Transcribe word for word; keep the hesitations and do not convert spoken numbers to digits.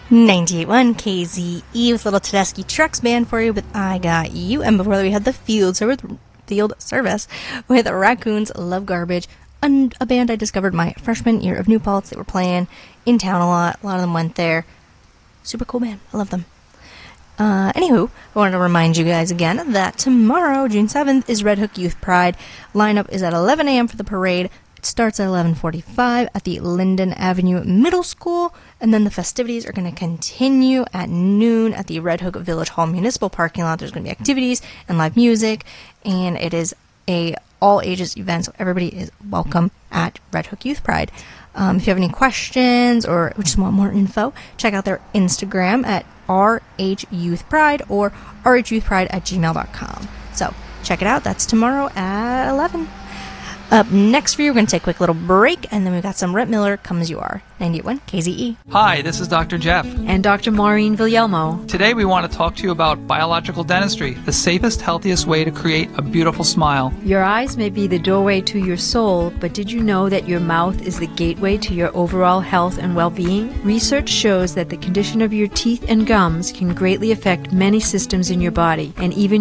ninety-eight point one K Z E with Little Tedeschi Trucks Band for you with I Got You. And before that, we had the Field Service, field service with Raccoons Love Garbage, and a band I discovered my freshman year of New Paltz. They were playing in town a lot. A lot of them went there. Super cool band. I love them. Uh, anywho, I wanted to remind you guys again that tomorrow, June seventh, is Red Hook Youth Pride. Lineup is at eleven a.m. for the parade. It starts at eleven forty-five at the Linden Avenue Middle School, and then the festivities are going to continue at noon at the Red Hook Village Hall Municipal Parking Lot. There's going to be activities and live music, and it is a all-ages event, so everybody is welcome at Red Hook Youth Pride. Um, if you have any questions or just want more info, check out their Instagram at R H Youth Pride or R H Youth Pride at gmail dot com. So check it out. That's tomorrow at eleven. Up next for you, we're going to take a quick little break, and then we've got some Rhett Miller, Come As You Are, ninety-eight point one K Z E. Hi, this is Doctor Jeff. And Doctor Maureen Viglielmo. Today we want to talk to you about biological dentistry, the safest, healthiest way to create a beautiful smile. Your eyes may be the doorway to your soul, but did you know that your mouth is the gateway to your overall health and well-being? Research shows that the condition of your teeth and gums can greatly affect many systems in your body, and even